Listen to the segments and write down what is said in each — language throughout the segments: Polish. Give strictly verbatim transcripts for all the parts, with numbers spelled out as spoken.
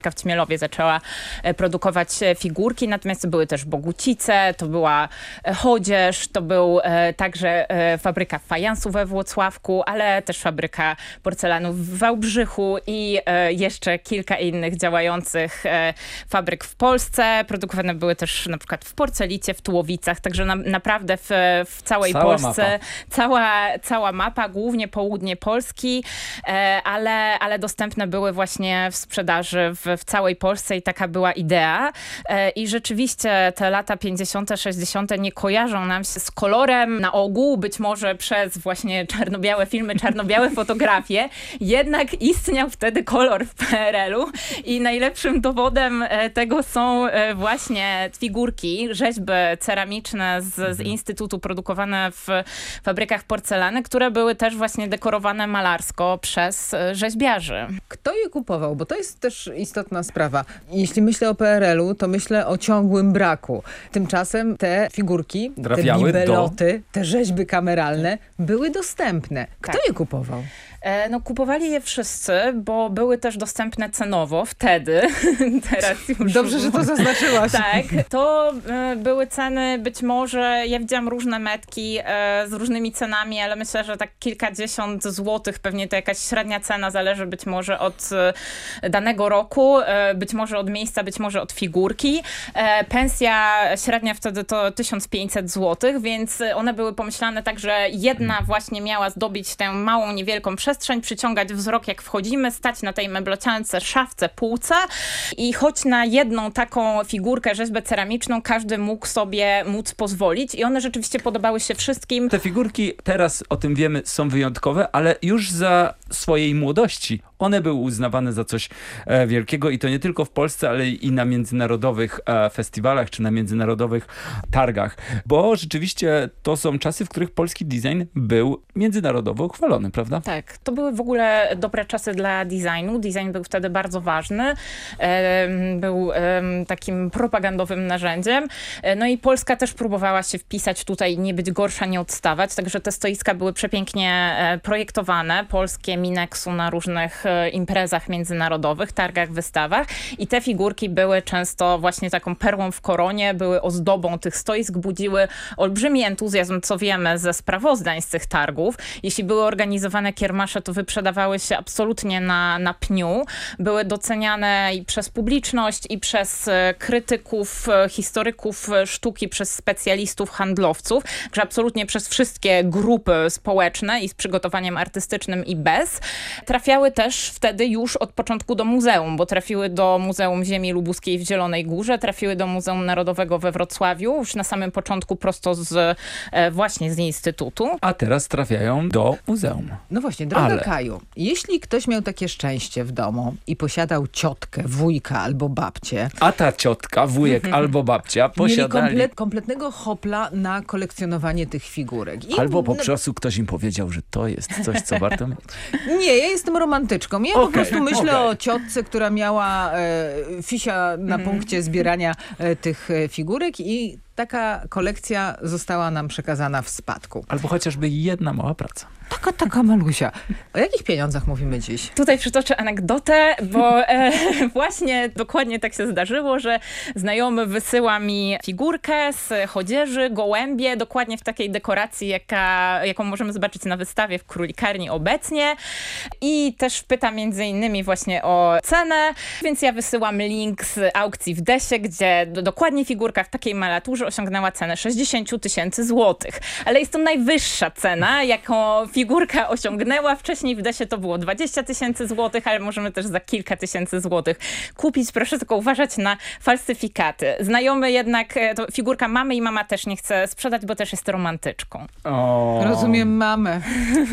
w Ćmielowie zaczęła produkować figurki, natomiast były też Bogucice, to była Chodzież, to był także fabryka fajansu we Włocławku, ale też fabryka porcelanu w Wałbrzychu i jeszcze kilka innych działających fabryk w Polsce. Produkowane były też na przykład w Porcelicie, w Tułowicach, także na, naprawdę w, w całej Cała Polsce mapa. Cała, cała mapa, głównie południe Polski, ale, ale dostępne były właśnie w sprzedaży w, w całej Polsce i taka była idea. I rzeczywiście te lata pięćdziesiąte, sześćdziesiąte nie kojarzą nam się z kolorem na ogół, być może przez właśnie czarno-białe filmy, czarno-białe fotografie. Jednak istniał wtedy kolor w P R L u i najlepszym dowodem tego są właśnie figurki, rzeźby ceramiczne z, z Instytutu produkowane w fabrykach porcelany, które były też właśnie dekorowane malarsko przez rzeźbiarzy. Kto je kupował? Bo to jest też istotna sprawa. Jeśli myślę o P R L u, to myślę o ciągłym braku. Tymczasem te figurki, Trafiały te bibeloty, do... te rzeźby kameralne były dostępne. Kto Tak. je kupował? No kupowali je wszyscy, bo były też dostępne cenowo wtedy. Teraz już... Dobrze, że to zaznaczyłaś. Tak, to y, były ceny być może, ja widziałam różne metki y, z różnymi cenami, ale myślę, że tak kilkadziesiąt złotych, pewnie to jakaś średnia cena, zależy być może od y, danego roku, y, być może od miejsca, być może od figurki. Y, pensja średnia wtedy to tysiąc pięćset złotych, więc one były pomyślane tak, że jedna właśnie miała zdobić tę małą, niewielką przestrzeń, przyciągać wzrok jak wchodzimy, stać na tej meblociance, szafce, półce i choć na jedną taką figurkę, rzeźbę ceramiczną każdy mógł sobie móc pozwolić i one rzeczywiście podobały się wszystkim. Te figurki, teraz o tym wiemy, są wyjątkowe, ale już za swojej młodości one były uznawane za coś e, wielkiego i to nie tylko w Polsce, ale i na międzynarodowych e, festiwalach czy na międzynarodowych targach, bo rzeczywiście to są czasy, w których polski design był międzynarodowo uchwalony, prawda? Tak, to były w ogóle dobre czasy dla designu. Design był wtedy bardzo ważny. E, był e, takim propagandowym narzędziem. E, no i Polska też próbowała się wpisać tutaj, nie być gorsza, nie odstawać. Także te stoiska były przepięknie e, projektowane. Polskie Minexu na różnych e, imprezach międzynarodowych, targach, wystawach. I te figurki były często właśnie taką perłą w koronie, były ozdobą tych stoisk, budziły olbrzymi entuzjazm, co wiemy ze sprawozdań z tych targów. Jeśli były organizowane kiermasze, to wyprzedawały się absolutnie na, na pniu. Były doceniane i przez publiczność, i przez krytyków, historyków sztuki, przez specjalistów, handlowców, że absolutnie przez wszystkie grupy społeczne i z przygotowaniem artystycznym i bez. Trafiały też wtedy już od początku do muzeum, bo trafiły do Muzeum Ziemi Lubuskiej w Zielonej Górze, trafiły do Muzeum Narodowego we Wrocławiu, już na samym początku prosto z właśnie z Instytutu. A teraz trafiają do muzeum. No właśnie, droga Ale... Kaju, jeśli ktoś miał takie szczęście w domu i posiadał ciotkę, wujka albo babcię, A ta ciotka, wujek albo babcia mieli posiadali... komplet, kompletnego hopla na kolekcjonowanie tych figurek. I Albo po prostu ktoś im powiedział, że to jest coś, co warto mieć. Nie, ja jestem romantyczką. Ja Okay, po prostu myślę okay. o ciotce, która miała e, fisia na Mm. punkcie zbierania e, tych e, figurek i taka kolekcja została nam przekazana w spadku. Albo chociażby jedna mała praca. Taka, taka malusia. O jakich pieniądzach mówimy dziś? Tutaj przytoczę anegdotę, bo e, właśnie dokładnie tak się zdarzyło, że znajomy wysyła mi figurkę z chodzieży, gołębie, dokładnie w takiej dekoracji, jaka, jaką możemy zobaczyć na wystawie w Królikarni obecnie. I też pyta między innymi właśnie o cenę, więc ja wysyłam link z aukcji w Desie, gdzie do, dokładnie figurka w takiej malaturze osiągnęła cenę sześćdziesiąt tysięcy złotych. Ale jest to najwyższa cena, jaką figurka osiągnęła. Wcześniej w Desie to było dwadzieścia tysięcy złotych, ale możemy też za kilka tysięcy złotych kupić. Proszę tylko uważać na falsyfikaty. Znajomy jednak, to figurka mamy i mama też nie chce sprzedać, bo też jest romantyczką. O. Rozumiem mamę.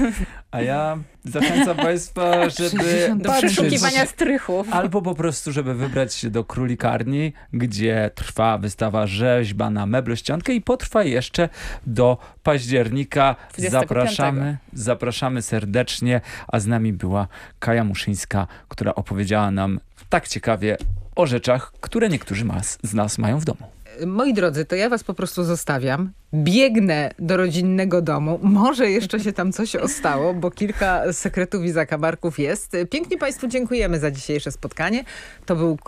A ja zachęcam państwa, żeby Do Patrzeć. przeszukiwania strychów. albo po prostu, żeby wybrać się do Królikarni, gdzie trwa wystawa rzeźba na meblościankę i potrwa jeszcze do października. dwudziestego piątego. Zapraszamy, zapraszamy serdecznie, a z nami była Kaja Muszyńska, która opowiedziała nam tak ciekawie o rzeczach, które niektórzy mas, z nas mają w domu. Moi drodzy, to ja was po prostu zostawiam. Biegnę do rodzinnego domu. Może jeszcze się tam coś ostało, bo kilka sekretów i zakamarków jest. Pięknie Państwu dziękujemy za dzisiejsze spotkanie. To był